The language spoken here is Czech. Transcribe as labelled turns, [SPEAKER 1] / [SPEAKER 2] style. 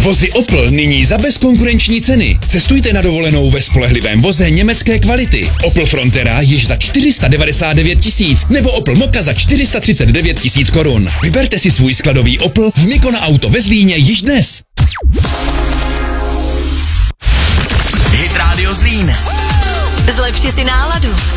[SPEAKER 1] Vozy Opel nyní za bezkonkurenční ceny. Cestujte na dovolenou ve spolehlivém voze německé kvality. Opel Frontera již za 499 000 nebo Opel Mokka za 439 000 korun. Vyberte si svůj skladový Opel v Mikona Auto ve Zlíně již dnes.
[SPEAKER 2] Hit Radio Zlín.
[SPEAKER 3] Zlepši si náladu.